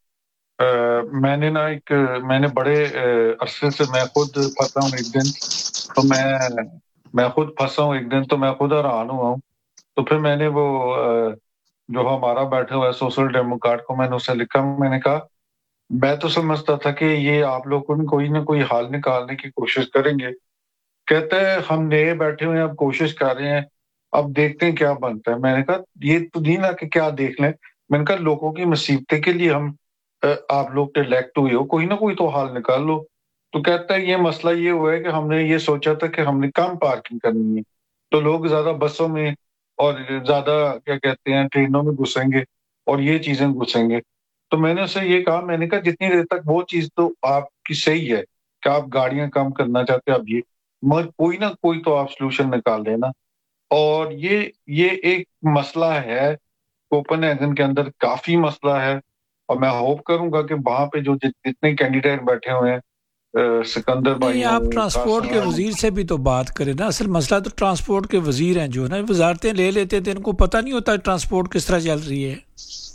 میں نے بڑے عرصے سے میں خود پھنسا ہوں ایک دن تو میں خود پھنسا ہوں ایک دن تو میں خود حیران ہوا ہوں. تو پھر میں نے وہ جو ہمارا بیٹھا ہوا ہے سوشل ڈیموکریٹ کو میں نے اسے لکھا میں نے کہا میں تو سمجھتا تھا کہ یہ آپ لوگ کوئی نہ کوئی حال نکالنے کی کوشش کریں گے. کہتے ہیں ہم نئے بیٹھے ہوئے ہیں اب کوشش کر رہے ہیں اب دیکھتے ہیں کیا بنتا ہے. میں نے کہا یہ تو نہیں نا کہ کیا دیکھ لیں. میں نے کہا لوگوں کی مصیبتیں کے لیے ہم آپ لوگ الیکٹ ہوئے ہو کوئی نہ کوئی تو حال نکال لو. تو کہتا ہے یہ مسئلہ یہ ہوا ہے کہ ہم نے یہ سوچا تھا کہ ہم نے کم پارکنگ کرنی ہے تو لوگ زیادہ بسوں میں اور زیادہ کیا کہتے ہیں ٹرینوں میں گھسیں گے اور یہ چیزیں گھسیں گے. تو میں نے اسے یہ کہا میں نے کہا جتنی دیر تک وہ چیز تو آپ کی صحیح ہے کہ آپ گاڑیاں کم کرنا چاہتے ہیں اب یہ کوئی نہ کوئی تو آپ سلوشن نکال لینا. اور یہ ایک مسئلہ ہے کوپن ہیگن کے اندر، کافی مسئلہ ہے. اور میں ہوپ کروں گا کہ وہاں پہ جو جتنے کینڈیڈیٹ بیٹھے ہوئے ہیں، سکندر بھائی نہیں، آپ ٹرانسپورٹ کے وزیر سے بھی تو بات کریں نا. اصل مسئلہ تو ٹرانسپورٹ کے وزیر ہیں جو نا وزارتیں لے لیتے تھے، ان کو پتہ نہیں ہوتا ٹرانسپورٹ کس طرح چل رہی ہے.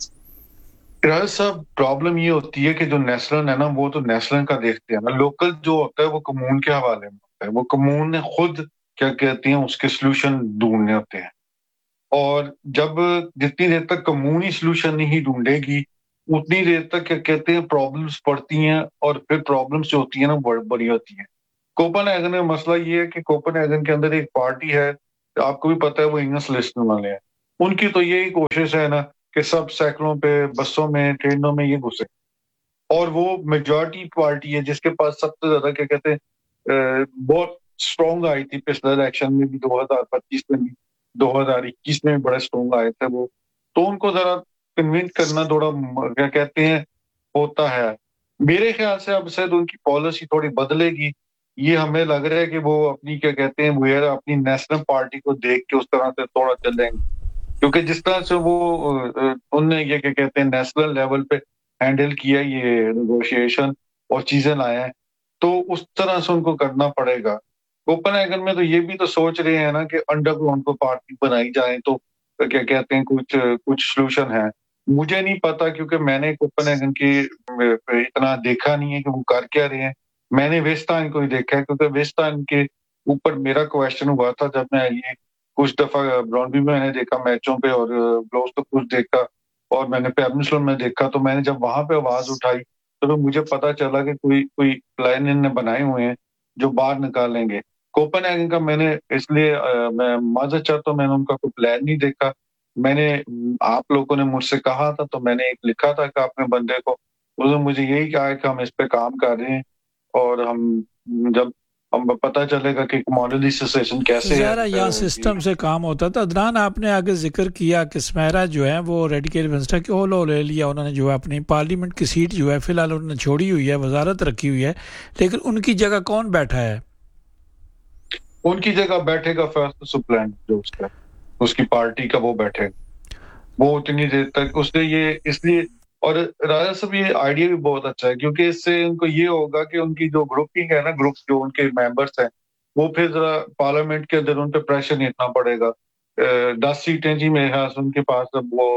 راج صاحب پرابلم یہ ہوتی ہے کہ جو نیشنل ہے نا وہ تو نیشنل کا دیکھتے ہیں نا، لوکل جو ہوتا ہے وہ کمون کے حوالے میں ہوتا ہے. وہ کمون نے خود کیا کہتے ہیں اس کے سلوشن ڈھونڈنے ہوتے ہیں. اور جب جتنی دیر تک کمونی سلوشن نہیں ڈھونڈے گی اتنی دیر تک کیا کہتے ہیں پرابلمس پڑتی ہیں، اور پھر پرابلمس جو ہوتی ہیں نا بڑی ہوتی ہیں. کوپن ہیگن میں مسئلہ یہ ہے کہ کوپن ہیگن کے اندر ایک پارٹی ہے، آپ کو بھی پتہ ہے وہ انگلش لسٹ والے ہیں. ان کی تو یہی کوشش ہے نا کہ سب سائیکلوں پہ، بسوں میں، ٹرینوں میں یہ گھسے. اور وہ میجورٹی پارٹی ہے جس کے پاس سب سے زیادہ کیا کہتے ہیں بہت اسٹرانگ آئی تھی پچھلے الیکشن میں بھی، 2025 میں بھی، 2021 میں بھی بڑے اسٹرانگ آئے تھے وہ. تو ان کو ذرا کنونس کرنا تھوڑا کیا کہتے ہیں ہوتا ہے. میرے خیال سے اب شاید ان کی پالیسی تھوڑی بدلے گی. یہ ہمیں لگ رہا ہے کہ وہ اپنی کیا کہتے ہیں وہ اپنی نیشنل پارٹی کو دیکھ کے اس طرح سے تھوڑا چلیں گے، کیونکہ جس طرح سے وہ ان نے یہ کیا کہتے ہیں نیشنل لیول پہ ہینڈل کیا یہ نیگوشیشن اور چیزیں لائے ہیں، تو اس طرح سے ان کو کرنا پڑے گا. کوپن ہیگن میں تو یہ بھی تو سوچ رہے ہیں نا کہ انڈر گراؤنڈ کو پارٹی بنائی جائے تو کیا کہتے ہیں کچھ سلوشن ہے. مجھے نہیں پتا کیونکہ میں نے کوپن ہیگن کی اتنا دیکھا نہیں ہے کہ وہ کر کیا رہے ہیں. میں نے ویسٹائن کو ہی دیکھا ہے کیونکہ ویسٹائن کے اوپر میرا کویشچن ہوا تھا جب میں یہ کچھ دفعہ براؤنبی میں نے دیکھا میچوں پہ، اور بلوز تو کچھ دیکھا، اور میں نے پیبنسلون میں دیکھا. تو میں نے جب وہاں پہ آواز اٹھائی تو مجھے پتا چلا کہ کوئی پلان ان نے بنائے ہوئے ہیں جو باہر نکالیں گے. کوپن ہیگن کا میں نے اس لیے میں معذرت چاہتا ہوں، میں نے ان کا کوئی پلان نہیں دیکھا. میں نے آپ لوگوں نے مجھ سے کہا تھا تو میں نے ایک لکھا تھا کہ اپنے بندے کو، اس نے مجھے یہی کہا ہے کہ ہم اس پہ کام کر رہے ہیں، اور جب ہم پتہ چلے گا کہ کموڈٹی سچویشن کیسے ہے. ظاہر یہاں سسٹم سے کام ہوتا تھا. عدنان، آپ نے آگے ذکر کیا کہ سمیرا جو ہے وہ ریڈیکل ونسٹر کی اولو لے لیا، انہوں نے جو ہے اپنی پارلیمنٹ کی سیٹ جو ہے فی الحال انہوں نے چھوڑی ہوئی ہے، وزارت رکھی ہوئی ہے، لیکن ان کی جگہ کون بیٹھا ہے؟ ان کی جگہ بیٹھے گا فیصل سپلینٹ جو اس کی پارٹی کا وہ بیٹھے گا. وہ اتنی دیر تک اس نے یہ اس لیے، اور راجا صاحب یہ آئیڈیا بھی بہت اچھا ہے کیونکہ اس سے ان کو یہ ہوگا کہ ان کی جو گروپنگ ہے نا، گروپ جو ان کے ممبرس ہیں، وہ پھر ذرا پارلیمنٹ کے اندر ان پہ پریشر نہیں اتنا پڑے گا. 10 سیٹیں جی میرے خیال سے ان کے پاس وہ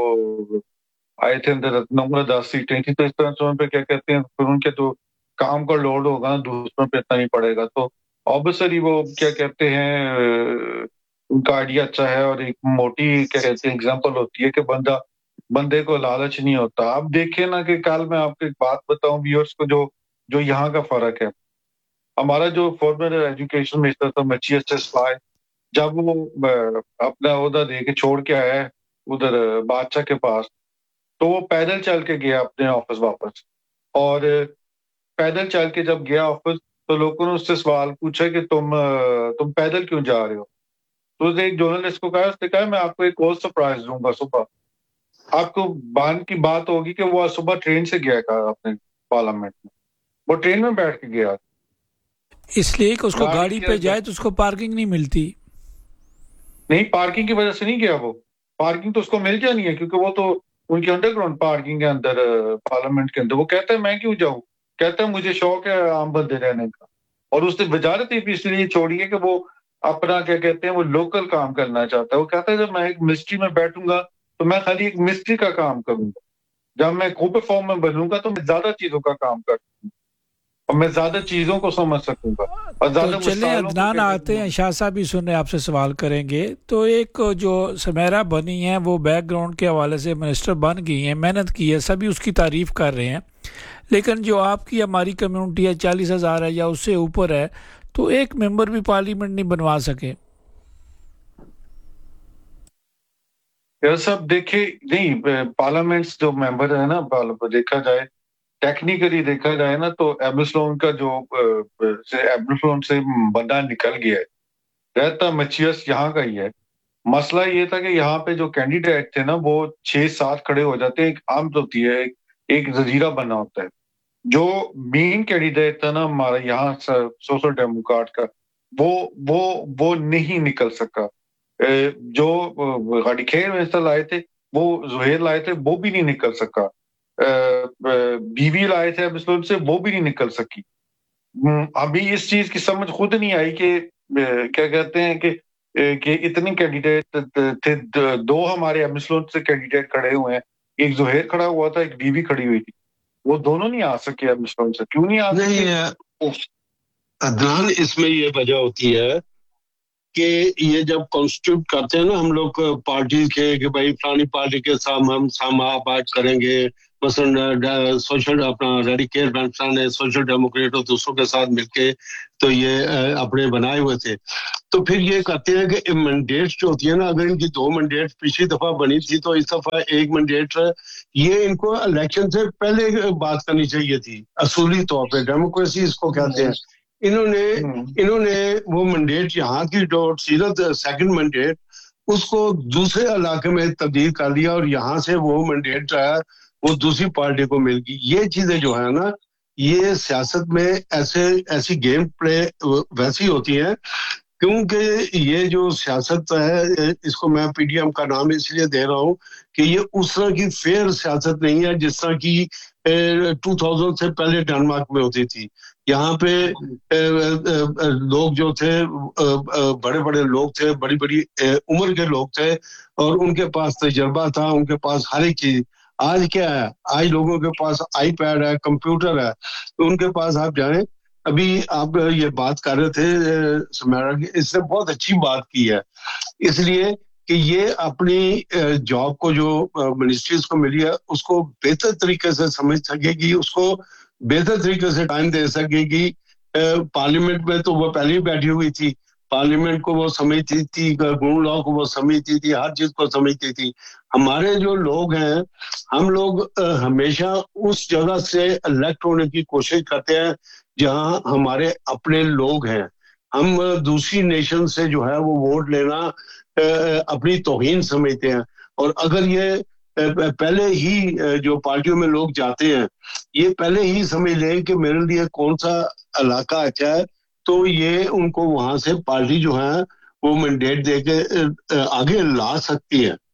آئے تھے اندر نمبر 10 سیٹیں تھیں، تو اس طرح سے ان پہ کیا کہتے ہیں پھر ان کے جو کام کا لوڈ ہوگا دوسروں پہ اتنا نہیں پڑے گا. تو آبویسلی وہ کیا کہتے ہیں ان کا آئیڈیا اچھا ہے، اور ایک موٹی کیا کہتے ہیں ایگزامپل ہوتی ہے کہ بندے کو لالچ نہیں ہوتا. آپ دیکھیں نا کہ کل میں آپ کو ایک بات بتاؤں ویورز کو، جو یہاں کا فرق ہے. ہمارا جو فارمر ایجوکیشن منسٹر تھا مچیس ٹسفائے، جب وہ اپنا عہدہ دے کے چھوڑ کے آیا ادھر بادشاہ کے پاس، تو وہ پیدل چل کے گیا اپنے آفس واپس. اور پیدل چل کے جب گیا آفس تو لوگوں نے اس سے سوال پوچھا کہ تم پیدل کیوں جا رہے ہو. تو اس نے ایک جرنلسٹ کو کہا، اس نے کہا میں آپ کو ایک اور سرپرائز دوں گا صبح. آپ کو بان کی بات ہوگی کہ وہ صبح ٹرین سے گیا تھا اپنے پارلیمنٹ میں، وہ ٹرین میں بیٹھ کے گیا. اس لیے کہ اس کو گاڑی پہ جائے تو اس کو پارکنگ نہیں ملتی. نہیں، پارکنگ کی وجہ سے نہیں گیا، وہ پارکنگ تو اس کو مل جانی ہے کیونکہ وہ تو ان کی انڈر گراؤنڈ پارکنگ ہے اندر پارلیمنٹ کے اندر. وہ کہتا ہے میں کیوں جاؤں، کہتا ہے مجھے شوق ہے عام بندے رہنے کا. اور اس نے وزارت بھی اس لیے چھوڑی ہے کہ وہ اپنا کیا کہتے ہیں وہ لوکل کام کرنا چاہتا ہے. وہ کہتا ہے جب میں ایک منسٹری میں بیٹھوں گا تو میں خالی ایک منسٹری کا کام کروں گا. جب میں کوپر فارم میں بنوں گا تو میں زیادہ چیزوں کا کام کروں گا اور میں زیادہ چیزوں کو سمجھ سکوں گا. اور تو چلیں عدنان آتے ہیں، شاہ صاحب بھی سننے آپ سے سوال کریں گے. تو ایک جو سمیرا بنی ہے وہ بیک گراؤنڈ کے حوالے سے منسٹر بن گئی ہیں، محنت کی ہے، سبھی اس کی تعریف کر رہے ہیں، لیکن جو آپ کی ہماری کمیونٹی ہے 40,000 ہے یا اس سے اوپر ہے، تو ایک ممبر بھی پارلیمنٹ نہیں بنوا سکے. سب دیکھے نہیں، پارلیمنٹس جو ممبر ہے نا، دیکھا جائے ٹیکنیکلی دیکھا جائے نا تو ایبسلون کا جو ایبسلون سے بندہ نکل گیا ہے، رہتا مچیس یہاں کا ہی ہے. مسئلہ یہ تھا کہ یہاں پہ جو کینڈیڈیٹ تھے نا وہ 6-7 کھڑے ہو جاتے ہیں. ایک عام ہوتی ہے، ایک جزیرہ بنا ہوتا ہے. جو مین کینڈیڈیٹ تھا نا ہمارا یہاں سوشل ڈیموکریٹ کا، وہ نہیں نکل سکا. جو غاڑی خیر منسٹر لائے تھے وہ زہیر لائے تھے وہ بھی نہیں نکل سکا. بیوی لائے تھے مسلم سے وہ بھی نہیں نکل سکی. ابھی اس چیز کی سمجھ خود نہیں آئی کہ کیا کہتے ہیں کہ اتنے کینڈیڈیٹ تھے. دو ہمارے مسلم سے کینڈیڈیٹ کھڑے ہوئے ہیں, ایک زہیر کھڑا ہوا تھا, ایک بیوی کھڑی ہوئی تھی. وہ دونوں نہیں آ سکے مسلم سے. کیوں نہیں آ سکے؟ عدنان, اس میں یہ وجہ ہوتی ہے کہ یہ جب کانسٹیٹیوٹ کرتے ہیں نا ہم لوگ پارٹیز کے کہ بھائی فلانی پارٹی کے ساتھ ہم سامع بات کریں گے, مثلا سوشل اپنا ریڈیکل بینسان ہے سوشل ڈیموکریٹ اور دوسروں کے ساتھ مل کے تو یہ اپنے بنائے ہوئے تھے. تو پھر یہ کہتے ہیں کہ مینڈیٹس جو ہوتی ہے نا, اگر ان کی 2 مینڈیٹ پچھلی دفعہ بنی تھی تو اس دفعہ 1 مینڈیٹ, یہ ان کو الیکشن سے پہلے بات کرنی چاہیے تھی. اصولی طور پہ ڈیموکریسی اس کو کہتے ہیں. انہوں نے وہ مینڈیٹ یہاں کی جو سیرت سیکنڈ مینڈیٹ اس کو دوسرے علاقے میں تبدیل کر دیا اور یہاں سے وہ مینڈیٹ جو ہے وہ دوسری پارٹی کو مل گئی. یہ چیزیں جو ہے نا, یہ سیاست میں ایسی گیم پلے ویسی ہوتی ہیں, کیونکہ یہ جو سیاست ہے اس کو میں پی ڈی ایم کا نام اس لیے دے رہا ہوں کہ یہ اس طرح کی فیئر سیاست نہیں ہے جس طرح کی 2000 سے پہلے ڈنمارک میں ہوتی تھی. یہاں پہ لوگ جو تھے بڑے بڑے لوگ تھے, بڑی بڑی عمر کے لوگ تھے اور ان کے پاس تجربہ تھا, ان کے پاس ہر ایک چیز. آج کیا ہے, آج لوگوں کے پاس آئی پیڈ ہے, کمپیوٹر ہے, تو ان کے پاس آپ جائیں. ابھی آپ یہ بات کر رہے تھے سمیرا کی, اس نے بہت اچھی بات کی ہے, اس لیے کہ یہ اپنی جاب کو جو منسٹریز کو ملی ہے اس کو بہتر طریقے سے سمجھ سکے گی, اس کو بہتر طریقے سے ٹائم دے سکے گی. پارلیمنٹ میں تو وہ پہلے ہی بیٹھی ہوئی تھی, پارلیمنٹ کو وہ سمجھتی تھی, قانون لا کو وہ سمجھتی تھی, ہر چیز کو سمجھتی تھی. ہمارے جو لوگ ہیں, ہم لوگ ہمیشہ اس جگہ سے الیکٹ ہونے کی کوشش کرتے ہیں جہاں ہمارے اپنے لوگ ہیں. ہم دوسری نیشن سے جو ہے وہ ووٹ لینا اپنی توہین سمجھتے ہیں. اور اگر یہ پہلے ہی جو پارٹیوں میں لوگ جاتے ہیں یہ پہلے ہی سمجھ لیں کہ میرے لیے کون سا علاقہ اچھا ہے, تو یہ ان کو وہاں سے پارٹی جو ہے وہ مینڈیٹ دے کے آگے لا سکتی ہے.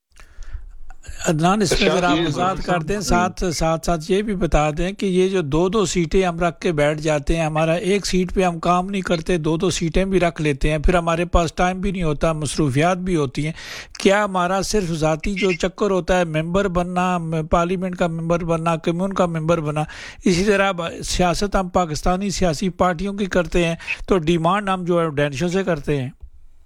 عدنان, اس میں اگر آپ وضاحت کر دیں, ساتھ یہ بھی بتا دیں کہ یہ جو 2 سیٹیں ہم رکھ کے بیٹھ جاتے ہیں, ہمارا ایک سیٹ پہ ہم کام نہیں کرتے, 2 سیٹیں بھی رکھ لیتے ہیں, پھر ہمارے پاس ٹائم بھی نہیں ہوتا, مصروفیات بھی ہوتی ہیں. کیا ہمارا صرف ذاتی جو چکر ہوتا ہے ممبر بننا, پارلیمنٹ کا ممبر بننا, کمیون کا ممبر بننا, اسی طرح سیاست ہم پاکستانی سیاسی پارٹیوں کی کرتے ہیں تو ڈیمانڈ ہم جو ہے ڈینشوں سے کرتے ہیں؟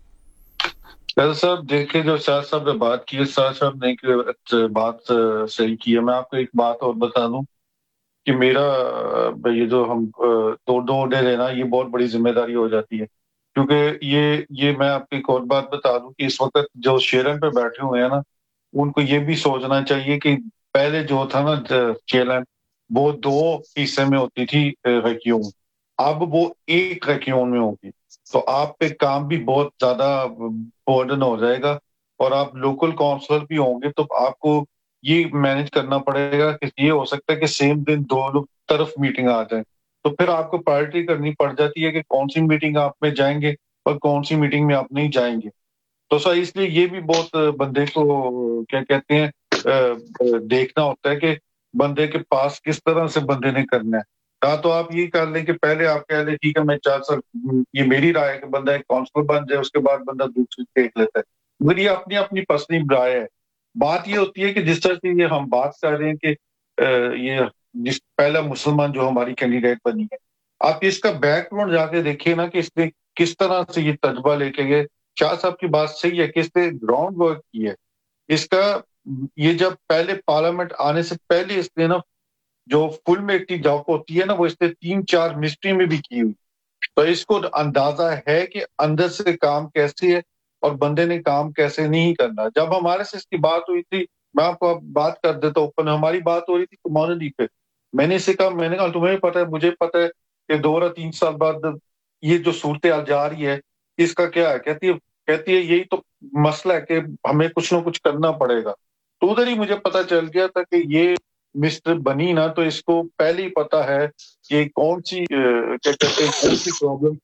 صاحب دیکھیں, جو شاہ صاحب نے بات کی, شاہ صاحب نے بات صحیح کی ہے. میں آپ کو ایک بات اور بتا دوں کہ میرا یہ جو ہم دو ڈے لینا یہ بہت بڑی ذمہ داری ہو جاتی ہے, کیونکہ یہ میں آپ کو ایک اور بات بتا دوں کہ اس وقت جو شیرن پہ بیٹھے ہوئے ہیں نا, ان کو یہ بھی سوچنا چاہیے کہ پہلے جو تھا نا چیلنج وہ 2 حصے میں ہوتی تھی ریکیون, اب وہ 1 ریکیون میں ہوگی. تو آپ پہ کام بھی بہت زیادہ برڈن ہو جائے گا, اور آپ لوکل کونسلر بھی ہوں گے تو آپ کو یہ مینج کرنا پڑے گا کہ یہ ہو سکتا ہے کہ سیم دن 2 طرف میٹنگ آ جائیں, تو پھر آپ کو پرائرٹی کرنی پڑ جاتی ہے کہ کون سی میٹنگ آپ میں جائیں گے اور کون سی میٹنگ میں آپ نہیں جائیں گے. تو سر اس لیے یہ بھی بہت بندے کو کیا کہتے ہیں دیکھنا ہوتا ہے کہ بندے کے پاس کس طرح سے بندے نے کرنا ہے. تو آپ یہ کر لیں کہ پہلے آپ کہہ لیں ٹھیک ہے میں 4 سال, یہ میری رائے ہے کہ بندہ ایک کونسلر بن جائے, اس کے بعد بندہ دوسری دیکھ لیتا ہے, مگر یہ اپنی اپنی پرسنل رائے ہے. بات یہ ہوتی ہے کہ جس طرح سے یہ ہم بات کر رہے ہیں کہ یہ جس پہلا مسلمان جو ہماری کینڈیڈیٹ بنی ہے, آپ اس کا بیک گراؤنڈ جا کے دیکھیے نا کہ اس نے کس طرح سے یہ تجربہ لے کے گئے. شاہ صاحب کی بات صحیح ہے کہ اس نے گراؤنڈ ورک کی ہے. اس کا یہ جب پہلے پارلیمنٹ آنے سے پہلے اس نے نا جو فل میٹنگ جاب ہوتی ہے نا وہ اس نے 3-4 منسٹری میں بھی کی ہوئی, تو اس کو اندازہ ہے کہ اندر سے کام کیسے ہے اور بندے نے کام کیسے نہیں کرنا. جب ہمارے سے اس کی بات ہوئی تھی, میں آپ کو بات کر دیتا ہوں, ہماری بات ہو رہی تھی کمانڈی پہ, میں نے اسے کہا, میں نے کہا تمہیں پتہ ہے مجھے پتہ ہے کہ 2 یا 3 سال بعد یہ جو صورتحال جا رہی ہے اس کا کیا ہے. کہتی ہے یہی تو مسئلہ ہے کہ ہمیں کچھ نہ کچھ کرنا پڑے گا. تو ادھر ہی مجھے پتہ چل گیا تھا کہ یہ مسٹر بنی نا, تو اس کو پہلے ہی پتا ہے کہ کون سی کیا کہتے ہیں کون سی پرابلمس ہیں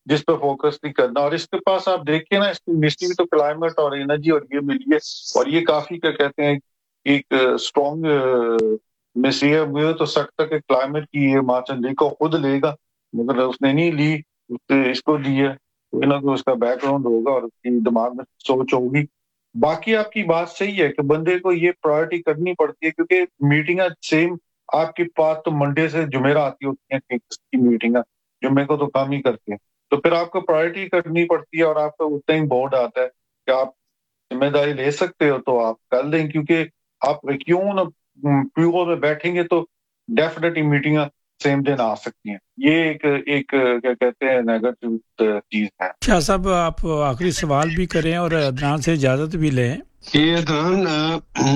जिस पे फोकस नहीं करना। और इसके पास आप देखिए ना, इसकी मिनिस्ट्री भी तो क्लाइमेट और एनर्जी और ये मिली है, और ये काफी क्या कहते हैं एक स्ट्रॉन्ग मिनिस्ट्री है। मुझे तो सकता है कि क्लाइमेट की ये हिमाचल को खुद लेगा, मगर उसने नहीं ली, इसको दी है। कोई ना कोई उसका बैकग्राउंड होगा और उसकी दिमाग में सोच होगी। बाकी आपकी बात सही है कि बंदे को ये प्रायोरिटी करनी पड़ती है, क्योंकि मीटिंग सेम आपके पास तो मंडे से जुमेरा आती होती हैं की मीटिंग, जुम्मे को तो काम ही करते हैं, तो फिर आपको प्रायोरिटी करनी पड़ती है। और आपका उतना ही बोर्ड आता है कि आप जिम्मेदारी ले सकते हो तो आप कर लें, क्योंकि आप क्यों ना प्यूओ में बैठेंगे तो डेफिनेटली मीटिंग सेम दिन आ सकती हैं। ये एक क्या कहते हैं नेगेटिव चीज है। शाह साहब, आप आखिरी सवाल भी करें और अदनान से इजाजत भी लें। ये अदनान